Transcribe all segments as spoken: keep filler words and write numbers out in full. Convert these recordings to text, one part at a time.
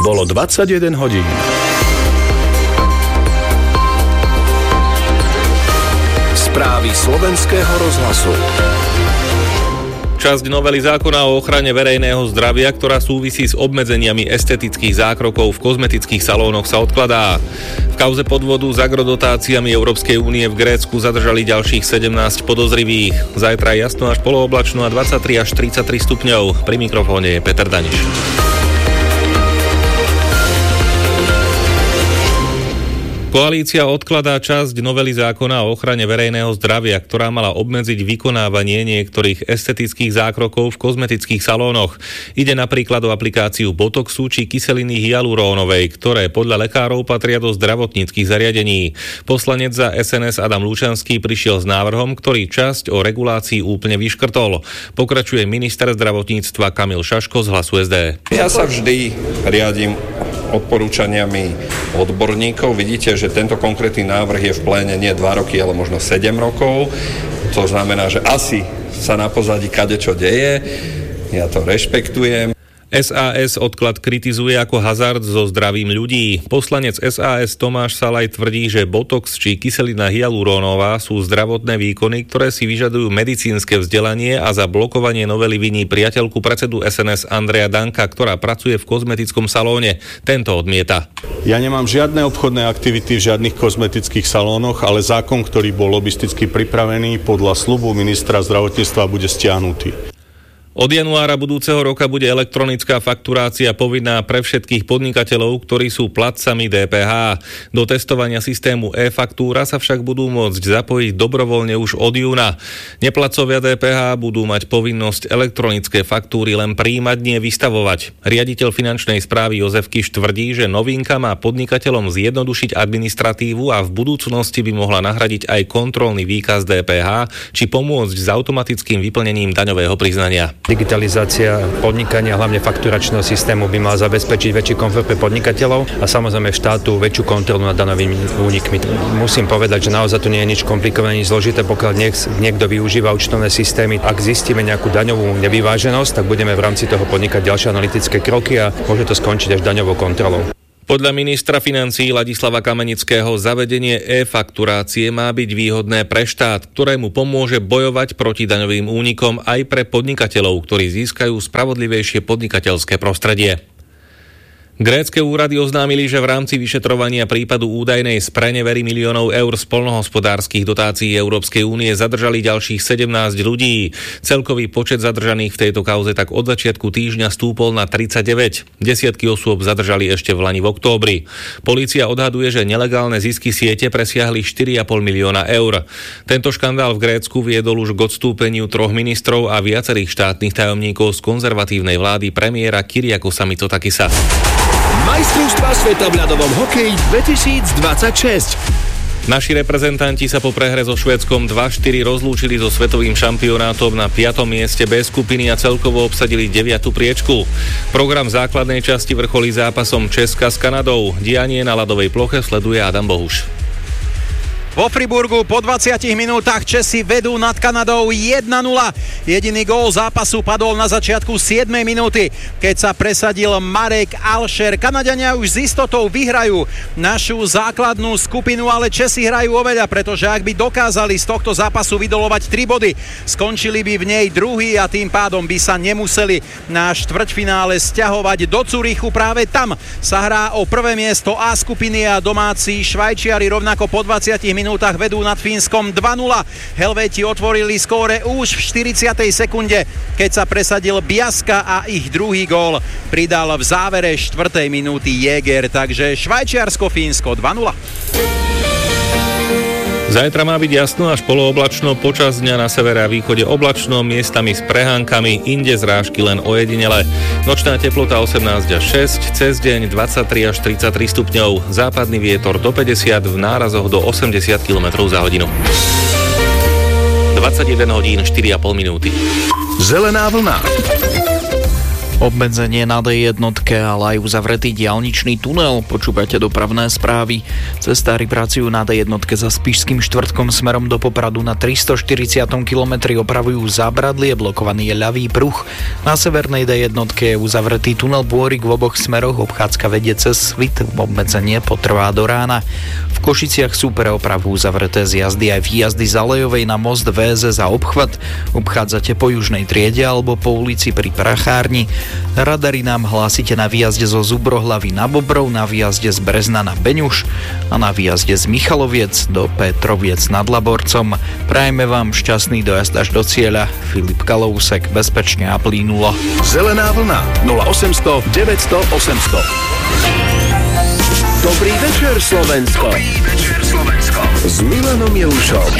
Bolo dvadsaťjeden hodín. Správy slovenského rozhlasu. Časť novely zákona o ochrane verejného zdravia, ktorá súvisí s obmedzeniami estetických zákrokov v kozmetických salónoch, sa odkladá. V kauze podvodu s agrodotáciami Európskej únie v Grécku zadržali ďalších sedemnásť podozrivých. Zajtra jasno až polooblačno a dvadsaťtri až tridsaťtri stupňov. Pri mikrofóne je Peter Daniš. Koalícia odkladá časť novely zákona o ochrane verejného zdravia, ktorá mala obmedziť vykonávanie niektorých estetických zákrokov v kozmetických salónoch. Ide napríklad o aplikáciu botoxu či kyseliny hyalurónovej, ktoré podľa lekárov patria do zdravotníckych zariadení. Poslanec za es en es Adam Lučanský prišiel s návrhom, ktorý časť o regulácii úplne vyškrtol. Pokračuje minister zdravotníctva Kamil Šaško z Hlasu es dé. Ja sa vždy riadím odporúčaniami odborníkov. Vidíte, že tento konkrétny návrh je v pléne nie dva roky, ale možno sedem rokov. To znamená, že asi sa na pozadí kadečo deje. Ja to rešpektujem. es a es odklad kritizuje ako hazard so zdravím ľudí. Poslanec es a es Tomáš Salaj tvrdí, že botox či kyselina hyalurónová sú zdravotné výkony, ktoré si vyžadujú medicínske vzdelanie, a za blokovanie novely viní priateľku predsedu es en es Andreja Danka, ktorá pracuje v kozmetickom salóne. Tento odmieta. Ja nemám žiadne obchodné aktivity v žiadnych kozmetických salónoch, ale zákon, ktorý bol lobisticky pripravený, podľa sľubu ministra zdravotníctva bude stiahnutý. Od januára budúceho roka bude elektronická fakturácia povinná pre všetkých podnikateľov, ktorí sú platcami dé pé há. Do testovania systému e-faktúra sa však budú môcť zapojiť dobrovoľne už od júna. Neplatcovia dé pé há budú mať povinnosť elektronické faktúry len prijímať, nie vystavovať. Riaditeľ finančnej správy Jozef Kiš tvrdí, že novinka má podnikateľom zjednodušiť administratívu a v budúcnosti by mohla nahradiť aj kontrolný výkaz dé pé há či pomôcť s automatickým vyplnením daňového priznania. Digitalizácia podnikania, hlavne fakturačného systému, by mala zabezpečiť väčší komfort pre podnikateľov a samozrejme štátu väčšiu kontrolu nad daňovými únikmi. Musím povedať, že naozaj tu nie je nič komplikované, nič zložité, pokiaľ niek- niekto využíva účtovné systémy. Ak zistíme nejakú daňovú nevyváženosť, tak budeme v rámci toho podnikať ďalšie analytické kroky a môže to skončiť až daňovou kontrolou. Podľa ministra financií Ladislava Kamenického zavedenie e-fakturácie má byť výhodné pre štát, ktorému pomôže bojovať proti daňovým únikom aj pre podnikateľov, ktorí získajú spravodlivejšie podnikateľské prostredie. Grécke úrady oznámili, že v rámci vyšetrovania prípadu údajnej sprenevery miliónov eur z poľnohospodárskych dotácií Európskej únie zadržali ďalších sedemnásť ľudí. Celkový počet zadržaných v tejto kauze tak od začiatku týždňa stúpol na tridsaťdeväť. Desiatky osôb zadržali ešte v lani v októbri. Polícia odhaduje, že nelegálne zisky siete presiahli štyri a pol milióna eur. Tento škandál v Grécku viedol už k odstúpeniu troch ministrov a viacerých štátnych tajomníkov z konzervatívnej vlády premiéra Kyriakosa Mitsotakisa. Majstrovstvá sveta v ľadovom hokeji dvetisícdvadsaťšesť. Naši reprezentanti sa po prehre so Švédskom dva štyri rozlúčili so svetovým šampionátom na piatom mieste B skupiny a celkovo obsadili deviatu priečku. Program základnej časti vrcholí zápasom Česka s Kanadou. Dianie na ľadovej ploche sleduje Adam Bohuš. Vo Friburgu po dvadsiatich minútach Česi vedú nad Kanadou jeden nula. Jediný gól zápasu padol na začiatku siedmej minúty, keď sa presadil Marek Alšer. Kanadiania už s istotou vyhrajú našu základnú skupinu, ale Česi hrajú oveľa, pretože ak by dokázali z tohto zápasu vydolovať tri body, skončili by v nej druhý a tým pádom by sa nemuseli na štvrťfinále sťahovať do Curychu. Práve tam sa hrá o prvé miesto A skupiny a domáci Švajčiari rovnako po dvadsiatich minútach vedú nad Fínskom dva nula. Helvéti otvorili skóre už v štyridsiatej sekunde, keď sa presadil Biaska a ich druhý gól pridal v závere štvrtej minúty Jäger, takže Švajčiarsko-Fínsko dva nula. Zajtra má byť jasno až polooblačno, počas dňa na severe a východe oblačno, miestami s prehánkami, inde zrážky len ojedinele. Nočná teplota osemnásť až šesť, cez deň dvadsaťtri až tridsaťtri stupňov, západný vietor do päťdesiat, v nárazoch do osemdesiat kilometrov za hodinu. dvadsaťjeden hodín štyri a pol minúty. Zelená vlna. Obmedzenie na dé jednotke, ale aj uzavretý diaľničný tunel. Počúvate dopravné správy. Cestári pracujú na dé jednotke za Spišským štvrtkom smerom do Popradu na tristoštyridsiatom kilometri opravujú zábradlie, blokovaný je ľavý pruh. Na severnej dé jednotke je uzavretý tunel Bôrik v oboch smeroch, obchádzka vedie cez Svit, obmedzenie potrvá do rána. V Košiciach sú pre opravu uzavreté zjazdy aj výjazdy z Alejovej na most vé zet za obchvat. Obchádzate po južnej triede alebo po ulici pri Prachárni. Radary nám hlásite na výjazde zo Zubrohlavy na Bobrov, na výjazde z Brezna na Beňuš a na výjazde z Michaloviec do Petroviec nad Laborcom. Prajme vám šťastný dojazd až do cieľa. Filip Kalousek, bezpečne a plynulo. Zelená vlna nula osemsto deväťsto osemsto. Dobrý večer, Slovensko. Dobrý večer, Slovensko. S Milanom Jelušom.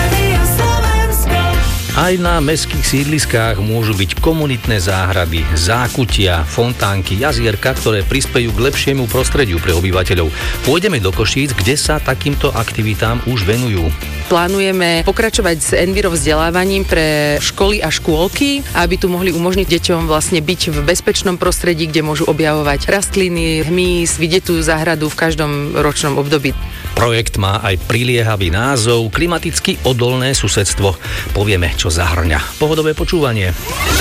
Aj na mestských sídliskách môžu byť komunitné záhrady, zákutia, fontánky, jazierka, ktoré prispejú k lepšiemu prostrediu pre obyvateľov. Pôjdeme do Košíc, kde sa takýmto aktivitám už venujú. Plánujeme pokračovať s enviro vzdelávaním pre školy a škôlky, aby tu mohli umožniť deťom vlastne byť v bezpečnom prostredí, kde môžu objavovať rastliny, hmyz, vidieť tú záhradu v každom ročnom období. Projekt má aj priliehavý názov Klimaticky odolné susedstvo. Povieme, čo zahrňa. Pohodové počúvanie.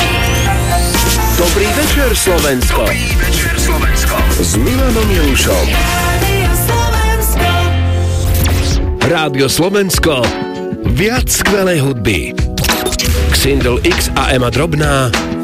Dobrý večer, Slovensko. Dobrý večer, Slovensko. S Milanom Jelušom. Rádio Slovensko. Viac skvelej hudby. Xindl X a Ema Drobná